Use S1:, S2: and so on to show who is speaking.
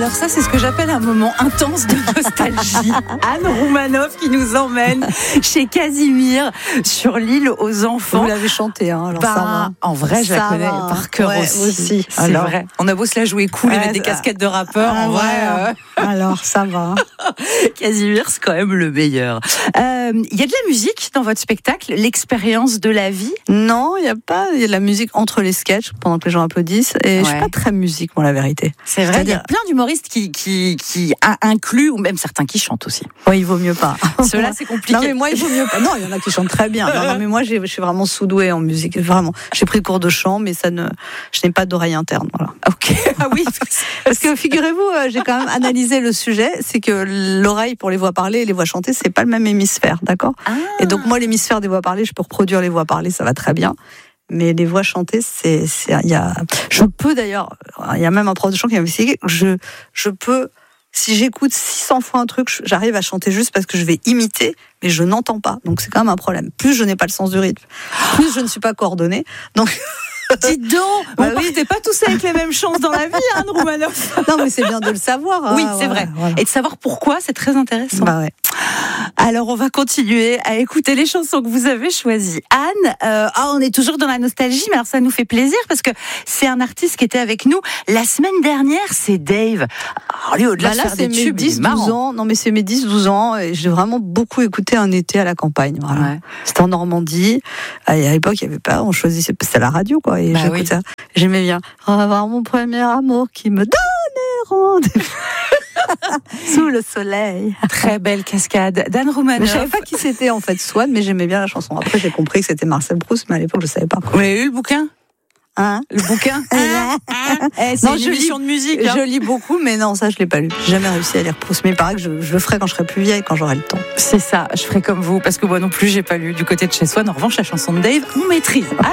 S1: Alors ça, c'est ce que j'appelle un moment intense de nostalgie. Anne Roumanoff qui nous emmène chez Casimir sur l'île aux enfants.
S2: Vous l'avez chanté, hein, alors ça va.
S1: En vrai, je la connais par cœur aussi. C'est vrai. On a beau se la jouer cool et mettre des casquettes de rappeur, en vrai.
S2: Alors, ça va.
S1: Casimir, c'est quand même le meilleur. Il y a de la musique dans votre spectacle, l'expérience de la vie?
S2: Non, il y a pas. Il y a de la musique entre les sketchs pendant que les gens applaudissent. Et je suis pas très musique, moi, la vérité.
S1: C'est vrai. Il y a plein d'humoristes qui incluent, ou même certains qui chantent aussi.
S2: Oui, il vaut mieux pas.
S1: Ceux-là, c'est compliqué.
S2: Non, mais moi, il vaut mieux pas. Non, il y en a qui chantent très bien. Non, mais moi, je suis vraiment sous-douée en musique. Vraiment. J'ai pris cours de chant, mais je n'ai pas d'oreille interne. Voilà.
S1: Ok. Ah oui.
S2: Parce que figurez-vous, j'ai quand même analysé le sujet. C'est que l'oreille pour les voix parlées et les voix chantées, c'est pas le même hémisphère, d'accord? Et donc, moi, l'hémisphère des voix parlées, je peux reproduire les voix parlées, ça va très bien. Mais les voix chantées, je peux d'ailleurs, il y a même un prof de chant qui m'a expliqué que je peux, si j'écoute 600 fois un truc, j'arrive à chanter juste parce que je vais imiter, mais je n'entends pas. Donc c'est quand même un problème. Plus je n'ai pas le sens du rythme, plus je ne suis pas coordonnée. Donc
S1: dites donc, vous partez pas tous avec les mêmes chances dans la vie, Anne Roumanoff.
S2: Non, mais c'est bien de le savoir.
S1: Oui, c'est vrai. Voilà. Et de savoir pourquoi, c'est très intéressant.
S2: Bah ouais.
S1: Alors, on va continuer à écouter les chansons que vous avez choisies. Anne, on est toujours dans la nostalgie, mais alors ça nous fait plaisir parce que c'est un artiste qui était avec nous la semaine dernière, c'est Dave. Alors lui, au-delà de faire des tubes,
S2: c'est mes 10-12 ans. Non, mais c'est mes 10-12 ans et j'ai vraiment beaucoup écouté un été à la campagne. Voilà. Ouais. C'était en Normandie. À l'époque, il y avait pas, on choisissait, c'était à la radio, quoi. Et j'écoutais ça. J'aimais bien. Revoir mon premier amour qui me donnait rendez-vous. Sous le soleil.
S1: Très belle cascade d'Anne Roumanoff.
S2: Je savais pas qui c'était en fait Swan, mais j'aimais bien la chanson. Après j'ai compris que c'était Marcel Proust, mais à l'époque je savais pas.
S1: Vous avez eu le bouquin?
S2: Le bouquin?
S1: C'est une émission de musique.
S2: Je lis beaucoup, mais non, ça je l'ai pas lu. J'ai jamais réussi à lire Proust, mais il paraît que je le ferai quand je serai plus vieille, quand j'aurai le temps.
S1: C'est ça, je ferai comme vous, parce que moi non plus j'ai pas lu du côté de chez Swan. En revanche, la chanson de Dave, on maîtrise.